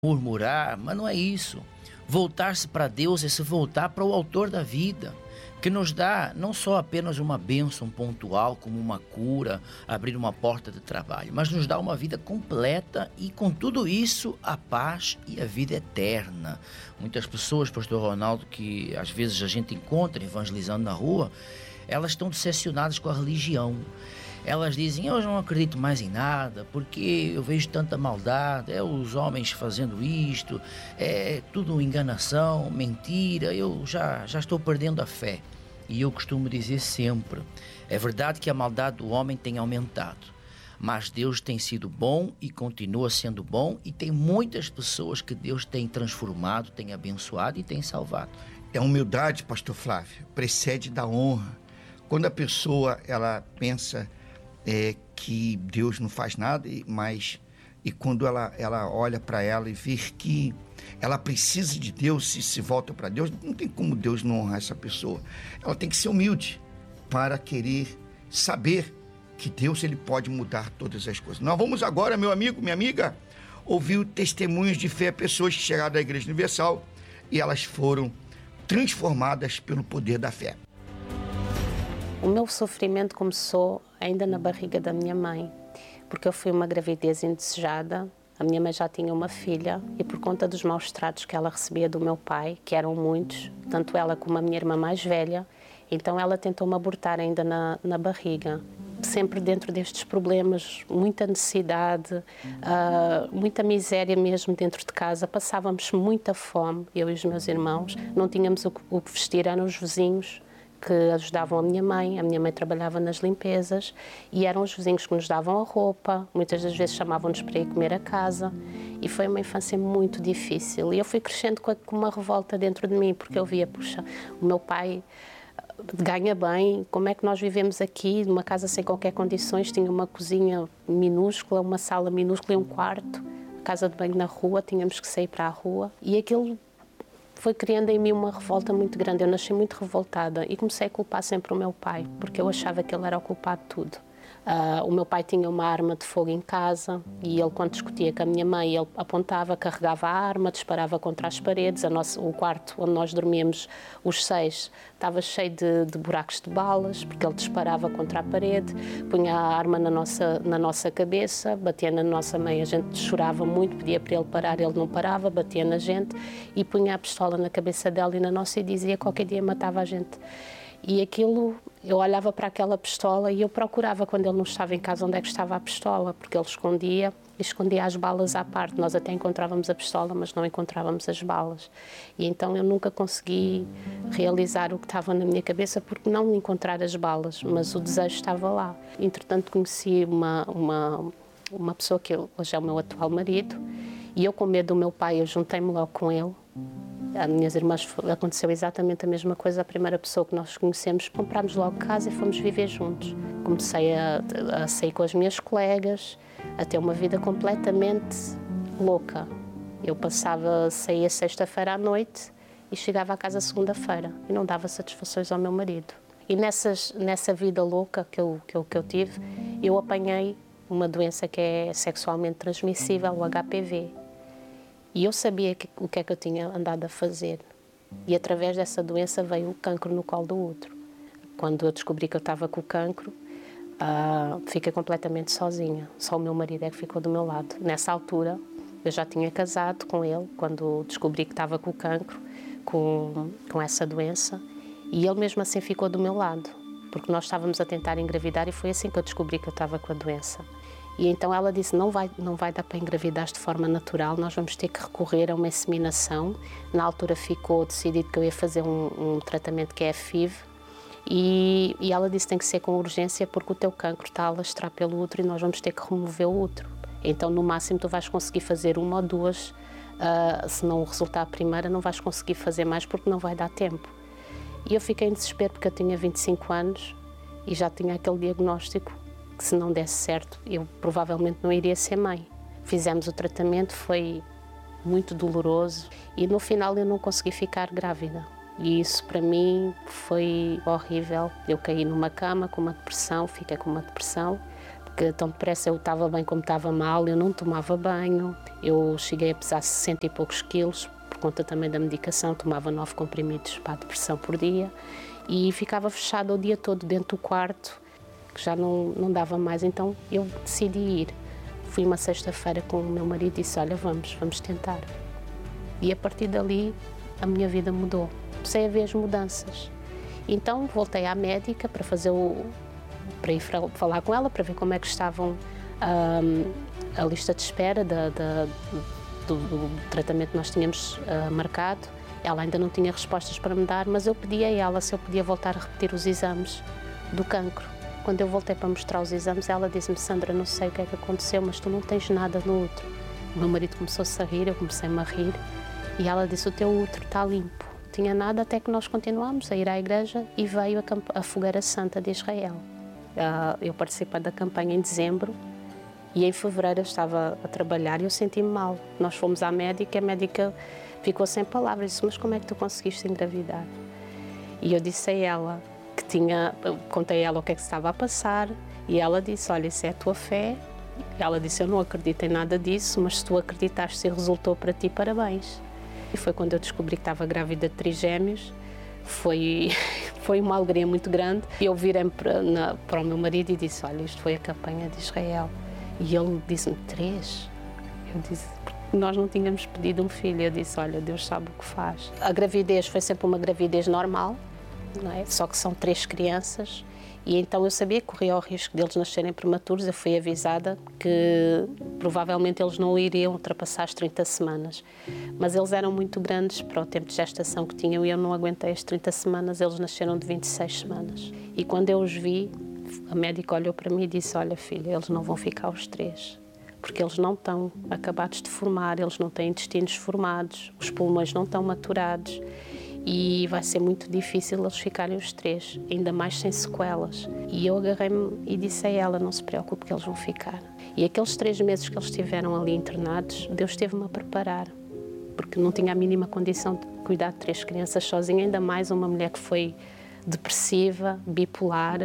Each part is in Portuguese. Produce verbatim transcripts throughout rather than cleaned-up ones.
murmurar, mas não é isso. Voltar-se para Deus é se voltar para o autor da vida, que nos dá não só apenas uma bênção pontual, como uma cura, abrir uma porta de trabalho, mas nos dá uma vida completa e com tudo isso a paz e a vida eterna. Muitas pessoas, pastor Ronaldo, que às vezes a gente encontra evangelizando na rua, elas estão decepcionadas com a religião. Elas dizem, eu não acredito mais em nada, porque eu vejo tanta maldade, é os homens fazendo isto, é tudo enganação, mentira, eu já, já estou perdendo a fé. E eu costumo dizer sempre, é verdade que a maldade do homem tem aumentado, mas Deus tem sido bom e continua sendo bom, e tem muitas pessoas que Deus tem transformado, tem abençoado e tem salvado. A humildade, pastor Flávio, precede da honra. Quando a pessoa ela pensa é, que Deus não faz nada, mas e quando ela, ela olha para ela e vê que ela precisa de Deus e se volta para Deus, não tem como Deus não honrar essa pessoa. Ela tem que ser humilde para querer saber que Deus ele pode mudar todas as coisas. Nós vamos agora, meu amigo, minha amiga, ouvir testemunhos de fé, pessoas que chegaram da Igreja Universal e elas foram transformadas pelo poder da fé. O meu sofrimento começou ainda na barriga da minha mãe, porque eu fui uma gravidez indesejada. A minha mãe já tinha uma filha e por conta dos maus tratos que ela recebia do meu pai, que eram muitos, tanto ela como a minha irmã mais velha, então ela tentou-me abortar ainda na, na barriga. Sempre dentro destes problemas, muita necessidade, uh, muita miséria mesmo dentro de casa. Passávamos muita fome, eu e os meus irmãos. Não tínhamos o, o que vestir, eram os vizinhos que ajudavam a minha mãe. A minha mãe trabalhava nas limpezas e eram os vizinhos que nos davam a roupa. Muitas das vezes chamavam-nos para ir comer a casa. E foi uma infância muito difícil. E eu fui crescendo com uma revolta dentro de mim, porque eu via, puxa, o meu pai ganha bem, como é que nós vivemos aqui numa casa sem qualquer condições? Tinha uma cozinha minúscula, uma sala minúscula e um quarto, casa de banho na rua, tínhamos que sair para a rua, e aquilo foi criando em mim uma revolta muito grande. Eu nasci muito revoltada e comecei a culpar sempre o meu pai, porque eu achava que ele era o culpado de tudo. Uh, o meu pai tinha uma arma de fogo em casa e ele, quando discutia com a minha mãe, ele apontava, carregava a arma, disparava contra as paredes. A nossa, o quarto onde nós dormíamos, os seis, estava cheio de, de buracos de balas, porque ele disparava contra a parede, punha a arma na nossa, na nossa cabeça, batia na nossa mãe, a gente chorava muito, pedia para ele parar, ele não parava, batia na gente e punha a pistola na cabeça dela e na nossa e dizia que qualquer dia matava a gente. E aquilo, eu olhava para aquela pistola e eu procurava, quando ele não estava em casa, onde é que estava a pistola, porque ele escondia e escondia as balas à parte. Nós até encontrávamos a pistola, mas não encontrávamos as balas. E então eu nunca consegui realizar o que estava na minha cabeça, porque não encontrar as balas, mas o desejo estava lá. Entretanto, conheci uma, uma, uma pessoa que hoje é o meu atual marido, e eu, com medo do meu pai, eu juntei-me logo com ele. As minhas irmãs, aconteceu exatamente a mesma coisa. A primeira pessoa que nós conhecemos, comprámos logo casa e fomos viver juntos. Comecei a, a sair com as minhas colegas, a ter uma vida completamente louca. Eu passava, saía sexta-feira à noite e chegava à casa segunda-feira e não dava satisfações ao meu marido. E nessas, nessa vida louca que eu, que, eu, que eu tive, eu apanhei uma doença que é sexualmente transmissível, o H P V. E eu sabia que, o que é que eu tinha andado a fazer. E através dessa doença veio o cancro no colo do útero. Quando eu descobri que eu estava com o cancro, uh, fiquei completamente sozinha. Só o meu marido é que ficou do meu lado. Nessa altura, eu já tinha casado com ele, quando descobri que estava com o cancro, com, com essa doença. E ele mesmo assim ficou do meu lado, porque nós estávamos a tentar engravidar e foi assim que eu descobri que eu estava com a doença. E então ela disse, não vai, não vai dar para engravidar de forma natural, nós vamos ter que recorrer a uma inseminação. Na altura ficou decidido que eu ia fazer um, um tratamento que é a F I V, e, e ela disse, tem que ser com urgência porque o teu cancro está a alastrar pelo útero e nós vamos ter que remover o útero. Então, no máximo, tu vais conseguir fazer uma ou duas, uh, se não resultar a primeira, não vais conseguir fazer mais porque não vai dar tempo. E eu fiquei em desespero porque eu tinha vinte e cinco anos e já tinha aquele diagnóstico, que se não desse certo, eu provavelmente não iria ser mãe. Fizemos o tratamento, foi muito doloroso e no final eu não consegui ficar grávida. E isso para mim foi horrível. Eu caí numa cama com uma depressão, fiquei com uma depressão, porque tão depressa eu estava bem como estava mal, eu não tomava banho, eu cheguei a pesar sessenta e poucos quilos, por conta também da medicação, tomava nove comprimidos para a depressão por dia e ficava fechada o dia todo dentro do quarto, que já não, não dava mais, então eu decidi ir. Fui uma sexta-feira com o meu marido e disse, olha, vamos, vamos tentar. E a partir dali a minha vida mudou, comecei a ver as mudanças. Então voltei à médica para fazer o, para ir falar com ela, para ver como é que estavam um, a lista de espera da, da, do, do tratamento que nós tínhamos uh, marcado. Ela ainda não tinha respostas para me dar, mas eu pedi a ela se eu podia voltar a repetir os exames do cancro. Quando eu voltei para mostrar os exames, ela disse-me, Sandra, não sei o que é que aconteceu, mas tu não tens nada no útero. O meu marido começou-se a rir, eu comecei-me a rir, e ela disse, o teu útero está limpo. Não tinha nada até que nós continuamos a ir à igreja e veio a, a Fogueira Santa de Israel. Uh, eu participei da campanha em dezembro e em fevereiro eu estava a trabalhar e eu senti-me mal. Nós fomos à médica e a médica ficou sem palavras, disse, mas como é que tu conseguiste engravidar? E eu disse a ela que tinha, contei a ela o que é que estava a passar e ela disse, olha, isso é a tua fé. E ela disse, eu não acredito em nada disso, mas se tu acreditaste e resultou para ti, parabéns. E foi quando eu descobri que estava grávida de trigêmeos, foi, foi uma alegria muito grande. Eu virei para, na, para o meu marido e disse, olha, isto foi a campanha de Israel. E ele disse-me, três? Eu disse, nós não tínhamos pedido um filho. Eu disse, olha, Deus sabe o que faz. A gravidez foi sempre uma gravidez normal, não é? Só que são três crianças. E então eu sabia que corria o risco deles nascerem prematuros. Eu fui avisada que provavelmente eles não iriam ultrapassar as trinta semanas. Mas eles eram muito grandes para o tempo de gestação que tinham e eu não aguentei as trinta semanas. Eles nasceram de vinte e seis semanas. E quando eu os vi, a médica olhou para mim e disse, olha filha, eles não vão ficar os três. Porque eles não estão acabados de formar, eles não têm intestinos formados, os pulmões não estão maturados. E vai ser muito difícil eles ficarem os três, ainda mais sem sequelas. E eu agarrei-me e disse a ela, não se preocupe que eles vão ficar. E aqueles três meses que eles estiveram ali internados, Deus esteve-me a preparar, porque não tinha a mínima condição de cuidar de três crianças sozinha, ainda mais uma mulher que foi depressiva, bipolar,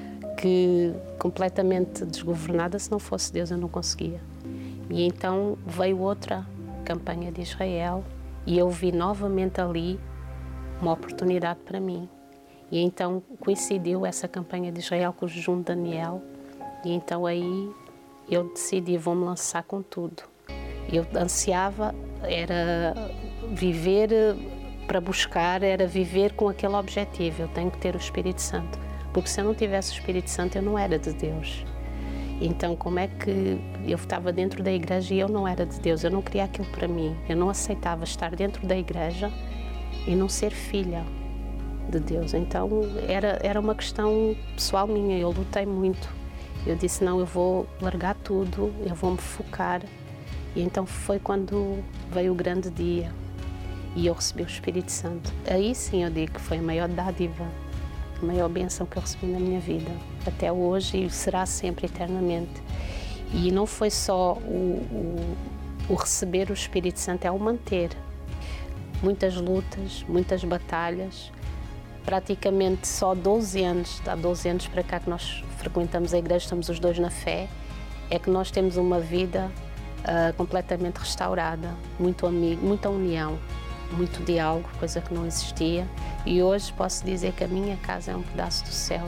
que completamente desgovernada, se não fosse Deus eu não conseguia. E então veio outra campanha de Israel e eu vi novamente ali uma oportunidade para mim. E então coincidiu essa campanha de Israel com o jejum de Daniel e então aí eu decidi, vou-me lançar com tudo. Eu ansiava, era viver para buscar, era viver com aquele objetivo, eu tenho que ter o Espírito Santo, porque se eu não tivesse o Espírito Santo eu não era de Deus. Então como é que eu estava dentro da igreja e eu não era de Deus, eu não queria aquilo para mim, eu não aceitava estar dentro da igreja e não ser filha de Deus. Então era, era uma questão pessoal minha, eu lutei muito. Eu disse, não, eu vou largar tudo, eu vou me focar. E então foi quando veio o grande dia e eu recebi o Espírito Santo. Aí sim eu digo que foi a maior dádiva, a maior bênção que eu recebi na minha vida, até hoje e será sempre, eternamente. E não foi só o, o, o receber o Espírito Santo, é o manter. Muitas lutas, muitas batalhas, praticamente só doze anos, há doze anos para cá que nós frequentamos a igreja, estamos os dois na fé, é que nós temos uma vida uh, completamente restaurada, muito amigo, muita união, muito diálogo, coisa que não existia, e hoje posso dizer que a minha casa é um pedaço do céu.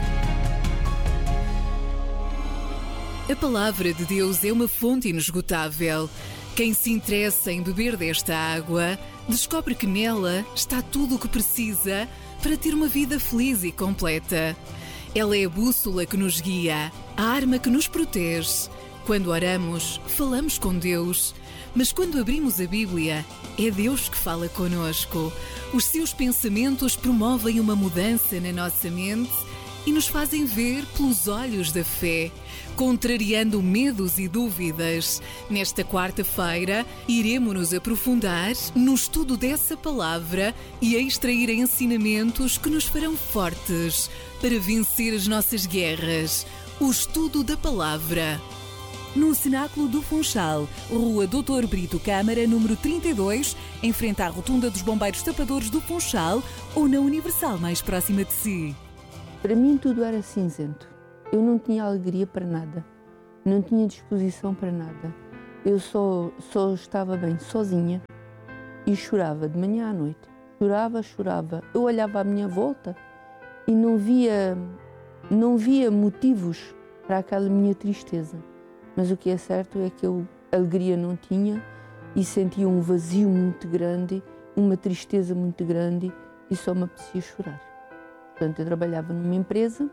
A palavra de Deus é uma fonte inesgotável. Quem se interessa em beber desta água descobre que nela está tudo o que precisa para ter uma vida feliz e completa. Ela é a bússola que nos guia, a arma que nos protege. Quando oramos, falamos com Deus, mas quando abrimos a Bíblia, é Deus que fala conosco. Os seus pensamentos promovem uma mudança na nossa mente e nos fazem ver pelos olhos da fé, contrariando medos e dúvidas. Nesta quarta-feira, iremos-nos aprofundar no estudo dessa palavra e a extrair ensinamentos que nos farão fortes para vencer as nossas guerras. O estudo da palavra. No Cenáculo do Funchal, Rua doutor Brito Câmara, número trinta e dois, em frente à Rotunda dos Bombeiros Tapadores do Funchal ou na Universal mais próxima de si. Para mim tudo era cinzento. eu não tinha alegria para nada, não tinha disposição para nada. Eu só, só estava bem sozinha e chorava de manhã à noite. Chorava, chorava. Eu olhava à minha volta e não via, não via motivos para aquela minha tristeza. Mas o que é certo é que eu alegria não tinha e sentia um vazio muito grande, uma tristeza muito grande e só me apetecia chorar. Portanto, eu trabalhava numa empresa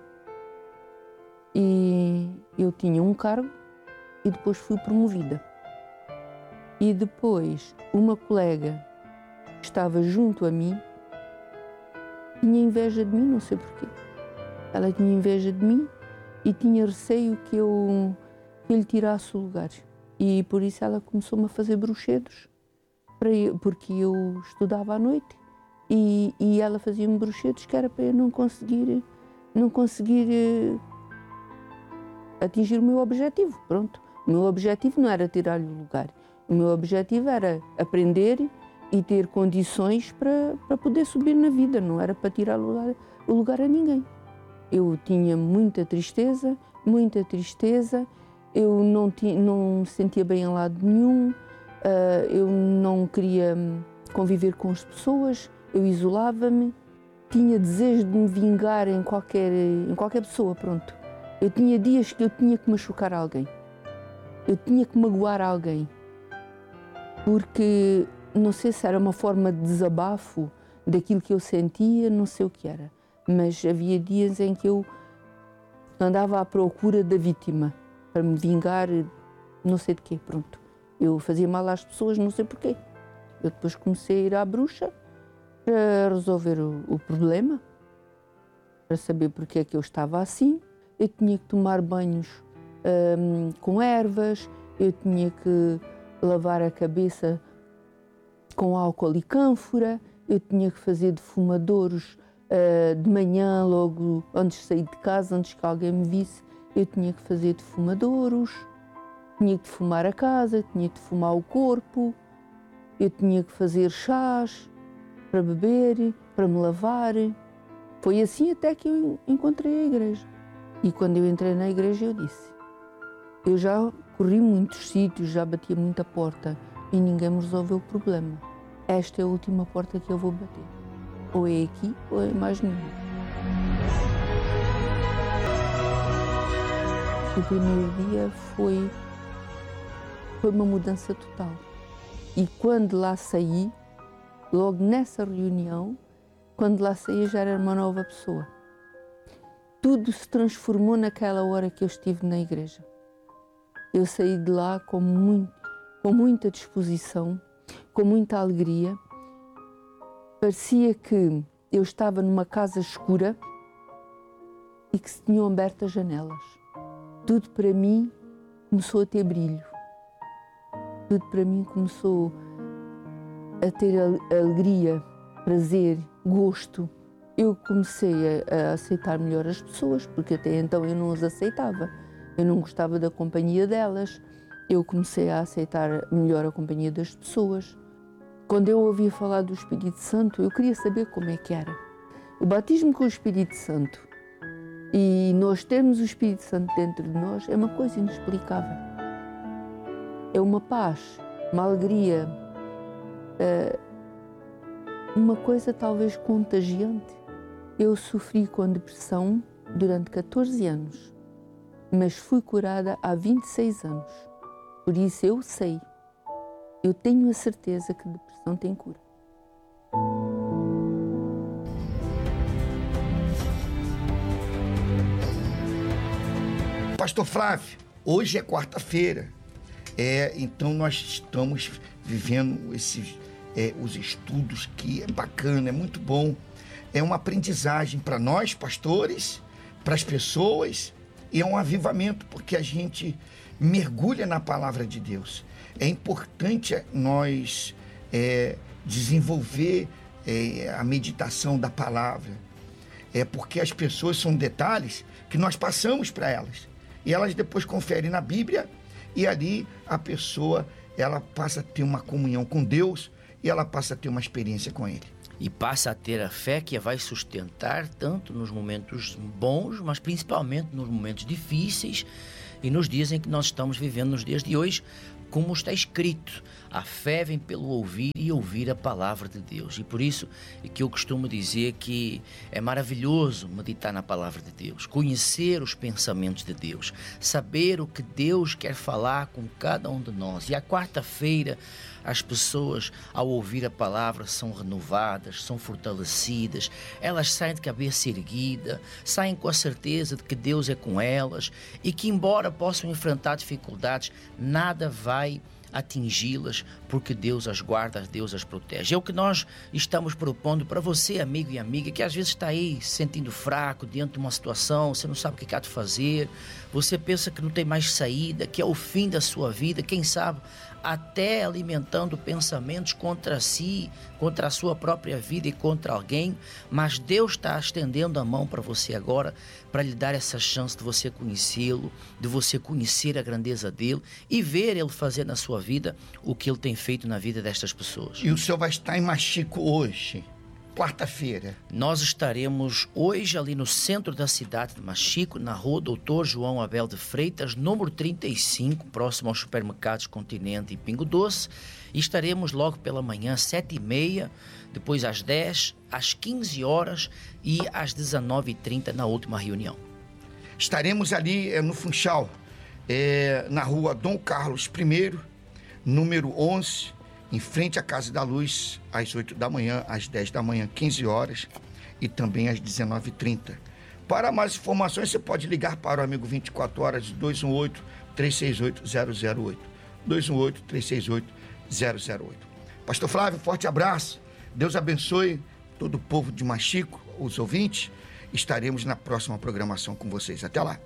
e eu tinha um cargo e depois fui promovida. E depois uma colega que estava junto a mim tinha inveja de mim, não sei porquê. Ela tinha inveja de mim e tinha receio que eu, que eu lhe tirasse o lugar. E por isso ela começou-me a fazer bruxedos, para eu, porque eu estudava à noite e, e ela fazia-me bruxedos que era para eu não conseguir, não conseguir uh, atingir o meu objetivo. Pronto. O meu objetivo não era tirar-lhe o lugar. O meu objetivo era aprender e ter condições para, para poder subir na vida, não era para tirar o lugar, o lugar a ninguém. Eu tinha muita tristeza, muita tristeza, eu não, tinha, não me sentia bem em lado nenhum, uh, eu não queria conviver com as pessoas, eu isolava-me, tinha desejo de me vingar em qualquer, em qualquer pessoa, pronto. Eu tinha dias que eu tinha que machucar alguém, eu tinha que magoar alguém, porque não sei se era uma forma de desabafo daquilo que eu sentia, não sei o que era, mas havia dias em que eu andava à procura da vítima, para me vingar, não sei de quê, pronto. Eu fazia mal às pessoas, não sei porquê. Eu depois comecei a ir à bruxa para resolver o, o problema, para saber porque é que eu estava assim. Eu tinha que tomar banhos hum, com ervas, eu tinha que lavar a cabeça com álcool e cânfora, eu tinha que fazer defumadouros uh, de manhã, logo antes de sair de casa, antes que alguém me visse, eu tinha que fazer defumadouros, tinha que defumar a casa, tinha que defumar o corpo, eu tinha que fazer chás para beber, para me lavar. Foi assim até que eu encontrei a igreja. E quando eu entrei na igreja eu disse, eu já corri muitos sítios, já batia muita porta e ninguém me resolveu o problema. Esta é a última porta que eu vou bater. Ou é aqui ou é mais nenhuma. O primeiro dia foi, foi uma mudança total. E quando lá saí, logo nessa reunião, quando lá saí já era uma nova pessoa. Tudo se transformou naquela hora que eu estive na igreja. Eu saí de lá com, muito, com muita disposição, com muita alegria. Parecia que eu estava numa casa escura e que se tinham aberto as janelas. Tudo para mim começou a ter brilho. Tudo para mim começou a ter alegria, prazer, gosto. Eu comecei a, a aceitar melhor as pessoas, porque até então eu não as aceitava. Eu não gostava da companhia delas. Eu comecei a aceitar melhor a companhia das pessoas. Quando eu ouvia falar do Espírito Santo, eu queria saber como é que era. O batismo com o Espírito Santo e nós termos o Espírito Santo dentro de nós é uma coisa inexplicável. É uma paz, uma alegria, uma coisa talvez contagiante. Eu sofri com depressão durante catorze anos, mas fui curada há vinte e seis anos. Por isso eu sei, eu tenho a certeza que depressão tem cura. Pastor Flávio, hoje é quarta-feira, é, então nós estamos vivendo esses, é, os estudos que é bacana, é muito bom. É uma aprendizagem para nós, pastores, para as pessoas, e é um avivamento, porque a gente mergulha na palavra de Deus. É importante nós é, desenvolver é, a meditação da palavra, é porque as pessoas são detalhes que nós passamos para elas, e elas depois conferem na Bíblia, e ali a pessoa ela passa a ter uma comunhão com Deus, e ela passa a ter uma experiência com Ele. E passa a ter a fé que a vai sustentar tanto nos momentos bons, mas principalmente nos momentos difíceis e nos dias em que nós estamos vivendo nos dias de hoje, como está escrito, a fé vem pelo ouvir e ouvir a palavra de Deus. E por isso é que eu costumo dizer que é maravilhoso meditar na palavra de Deus, conhecer os pensamentos de Deus, saber o que Deus quer falar com cada um de nós. E a quarta-feira, as pessoas, ao ouvir a palavra, são renovadas, são fortalecidas, elas saem de cabeça erguida, saem com a certeza de que Deus é com elas e que, embora possam enfrentar dificuldades, nada vai atingi-las, porque Deus as guarda, Deus as protege. É o que nós estamos propondo para você, amigo e amiga, que às vezes está aí se sentindo fraco diante de uma situação, você não sabe o que há de fazer, você pensa que não tem mais saída, que é o fim da sua vida, quem sabe até alimentando pensamentos contra si, contra a sua própria vida e contra alguém, mas Deus está estendendo a mão para você agora, para lhe dar essa chance de você conhecê-lo, de você conhecer a grandeza dele e ver ele fazer na sua vida o que ele tem feito na vida destas pessoas. E o senhor vai estar em Machico hoje, quarta-feira. Nós estaremos hoje ali no centro da cidade de Machico, na rua doutor João Abel de Freitas, número trinta e cinco, próximo aos supermercados Continente e Pingo Doce. E estaremos logo pela manhã, sete e meia, depois às dez, às quinze horas e às dezenove e trinta na última reunião. Estaremos ali é, no Funchal, é, na rua Dom Carlos I, número onze, em frente à Casa da Luz, às oito da manhã, às dez da manhã, quinze horas e também às dezenove e trinta. Para mais informações, você pode ligar para o amigo vinte e quatro horas, dois um oito, três seis oito, zero zero oito. dois um oito, três seis oito, zero zero oito. Pastor Flávio, forte abraço. Deus abençoe todo o povo de Machico, os ouvintes. Estaremos na próxima programação com vocês. Até lá.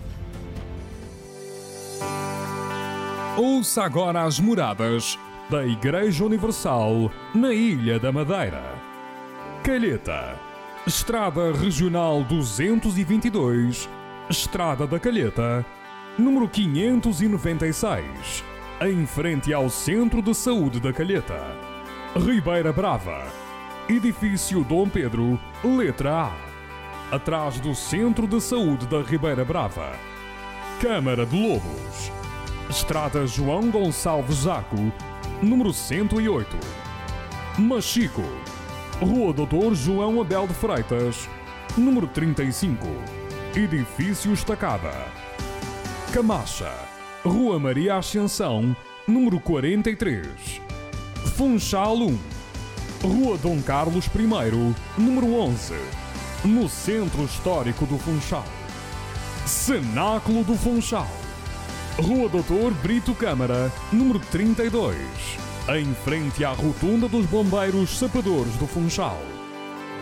Ouça agora as moradas da Igreja Universal na Ilha da Madeira. Calheta, Estrada Regional duzentos e vinte e dois, Estrada da Calheta, número quinhentos e noventa e seis, em frente ao Centro de Saúde da Calheta. Ribeira Brava, Edifício Dom Pedro, letra A, atrás do Centro de Saúde da Ribeira Brava. Câmara de Lobos, Estrada João Gonçalves Zaco, número cento e oito. Machico, Rua doutor João Abel de Freitas, número trinta e cinco, Edifício Estacada. Camacha, Rua Maria Ascensão, número quarenta e três. Funchal um, Rua Dom Carlos I, número onze, no Centro Histórico do Funchal. Cenáculo do Funchal, Rua doutor Brito Câmara, número trinta e dois, em frente à Rotunda dos Bombeiros Sapadores do Funchal.